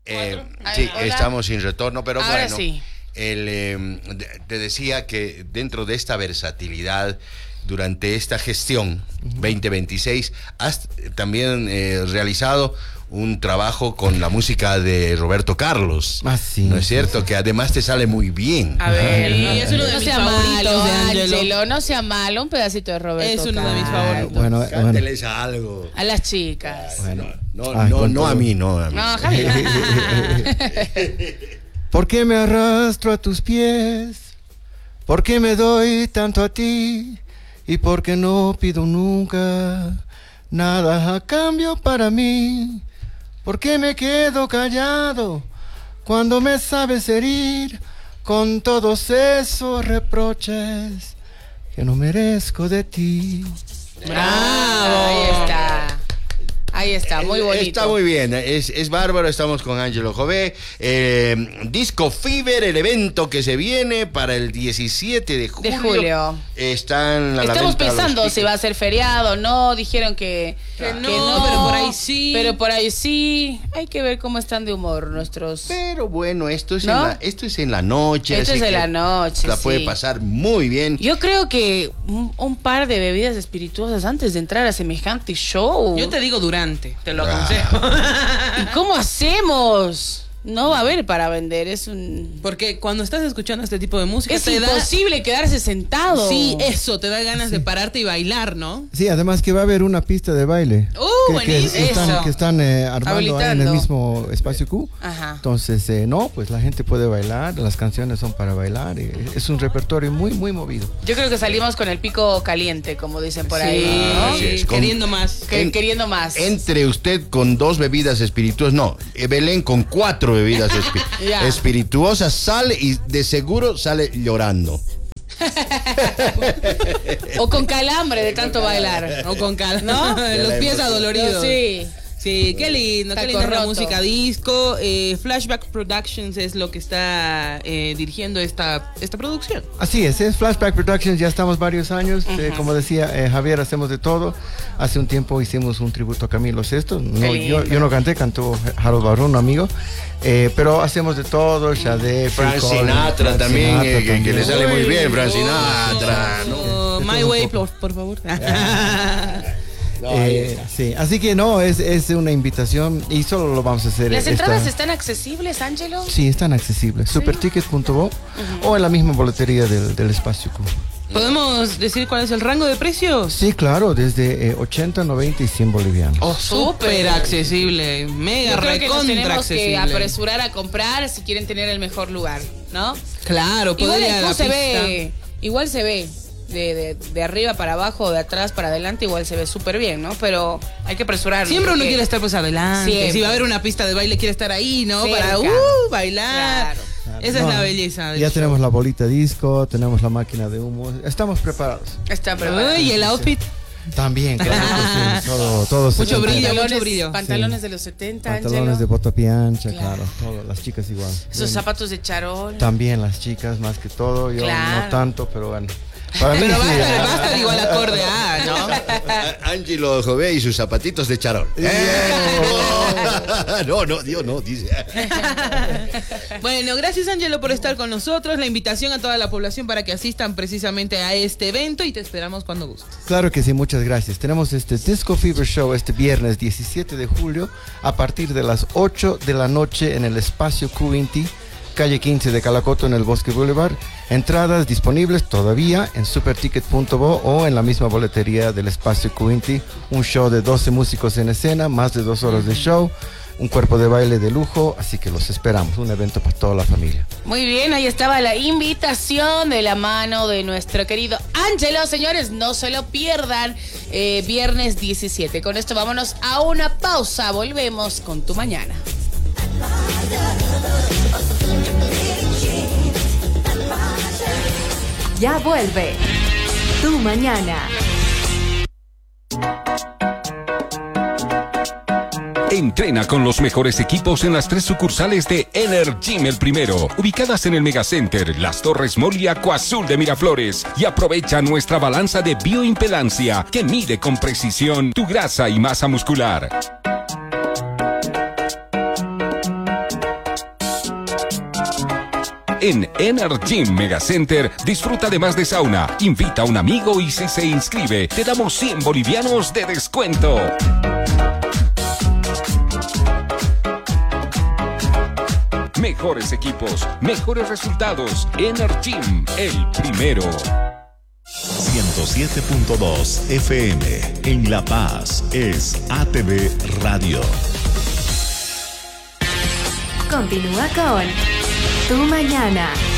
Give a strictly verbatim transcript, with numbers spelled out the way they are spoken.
Eh, sí, Hola. estamos sin retorno, pero Ahora bueno, sí. el, eh, te decía que dentro de esta versatilidad, durante esta gestión veinte veintiséis, has también eh, realizado un trabajo con la música de Roberto Carlos. Ah, sí, ¿No es sí, cierto? sí. Que además te sale muy bien. A ver, Sí, no, es uno de no mis sea favoritos malo, de Ángelo. Ángelo, no sea malo, un pedacito de Roberto. Es uno de mis Carlos. favoritos. Bueno, bueno. Cánteles algo. A las chicas. Bueno. No, Ay, no, con no a todo. mí, no a mí. No, Javi. ¿Por qué me arrastro a tus pies? ¿Por qué me doy tanto a ti? ¿Y por qué no pido nunca nada a cambio para mí? ¿Por qué me quedo callado cuando me sabes herir con todos esos reproches que no merezco de ti? Bravo. Ahí está. Ahí está, muy bonito. Está muy bien, es, es bárbaro. Estamos con Ángelo Jové. Eh, Disco Fever, el evento que se viene para el diecisiete de julio. De julio. Están a la Estamos venta pensando los si va a ser feriado, no, dijeron que, Que no, pero por ahí sí. Pero por ahí sí. Hay que ver cómo están de humor nuestros. Pero bueno, esto es, ¿No? en, la, esto es en la noche. Esto así es en que la noche, La sí. puede pasar muy bien. Yo creo que un, un par de bebidas espirituosas antes de entrar a semejante show. Yo te digo durante, te lo Ah. aconsejo. ¿Y cómo hacemos? No va a haber para vender, es un... Porque cuando estás escuchando este tipo de música Es te da... imposible quedarse sentado. Sí, eso, te da ganas de pararte y bailar, ¿no? Sí, además que va a haber una pista de baile. ¡Uh, que, que buenísimo! están, Eso. que están eh, armando ahí en el Habilitando. mismo espacio Q. Ajá. Entonces, eh, no, pues la gente puede bailar, las canciones son para bailar. Y es un repertorio muy, muy movido. Yo creo que salimos con el pico caliente, como dicen por Sí, ahí, ¿no? Así es, con- queriendo más. Que- En- queriendo más. Entre usted con dos bebidas espirituosas, no, eh, Belén con cuatro bebidas espi- Ya. espirituosas sale y de seguro sale llorando. O con calambre de tanto bailar. O con calma, ¿No? Los pies adoloridos. Sí. Sí, qué lindo, qué Taco linda la roto. música disco. Eh, Flashback Productions es lo que está eh, dirigiendo esta, esta producción. Así es, es Flashback Productions, ya estamos varios años, eh, como decía eh, Javier, hacemos de todo. Hace un tiempo hicimos un tributo a Camilo Sesto, no, Qué yo, lindo. yo no canté, cantó Harold Barrón, un amigo, eh, pero hacemos de todo, Sade, Fran Phil Collins, Sinatra Frank también, Sinatra eh, que, que también. le sale muy bien, Fran Oh, Sinatra, ¿no? oh, My Esto es Way, un por, por favor. Eh, sí, así que no, es, es una invitación y solo lo vamos a hacer. ¿Las esta- entradas están accesibles, Ángelo? Sí, están accesibles, superticket punto bo o en la misma boletería del, del espacio Q. ¿Podemos decir cuál es el rango de precios? Sí, claro, desde eh, ochenta, noventa y cien bolivianos. Oh, súper accesible, mega Yo creo que nos recontra tenemos que accesible. apresurar a comprar si quieren tener el mejor lugar, ¿no? Claro, Igual poder ir a el la Q se pista. ve, igual se ve. De, de, de arriba para abajo, de atrás para adelante, igual se ve súper bien, ¿no? Pero hay que apresurarnos. Siempre uno porque- quiere estar pues adelante. Siempre. Si va a haber una pista de baile, quiere estar ahí, ¿no? Cerca. Para uh, bailar. Claro. Esa No, es la belleza. del Ya show. tenemos la bolita disco, tenemos la máquina de humo, estamos preparados. Está preparado. Uy, y el outfit. También, claro que sí, todo, todo Mucho setenta. brillo, Pantalones, mucho brillo. pantalones Sí. de los setenta, Pantalones Ángelo. de bota piancha, Claro. claro, todo, las chicas igual. Esos Bien. zapatos de charol. También las chicas, más que todo, yo Claro. no tanto, pero bueno. Para mí Pero va sí, a estar, ah. va a estar igual acorde a, ¿no? Á- Ángelo Jové y sus zapatitos de charol. No, no, Dios no, dice. Bueno, gracias Ángelo por estar con nosotros. La invitación a toda la población para que asistan precisamente a este evento y te esperamos cuando gustes. Claro que sí, muchas gracias. Tenemos este Disco Fever Show este viernes diecisiete de julio a partir de las ocho de la noche en el espacio Q veinte, calle quince de Calacoto en el Bosque Boulevard. Entradas disponibles todavía en superticket punto bo o en la misma boletería del espacio Q veinte. Un show de doce músicos en escena, más de dos horas de show, un cuerpo de baile de lujo, así que los esperamos. Un evento para toda la familia. Muy bien, ahí estaba la invitación de la mano de nuestro querido Ángelo. Señores, no se lo pierdan. Eh, viernes diecisiete. Con esto vámonos a una pausa. Volvemos con Tu Mañana. Ya vuelve Tu Mañana. Entrena con los mejores equipos en las tres sucursales de Energym El Primero, ubicadas en el Megacenter, Las Torres Mall y Acuazul de Miraflores. Y aprovecha nuestra balanza de bioimpedancia que mide con precisión tu grasa y masa muscular. En Energym Megacenter disfruta de más de sauna, invita a un amigo y si se inscribe, te damos cien bolivianos de descuento. Mejores equipos, mejores resultados. Energym, el primero. ciento siete punto dos F M en La Paz es A T V Radio. Continúa con Tu Mañana.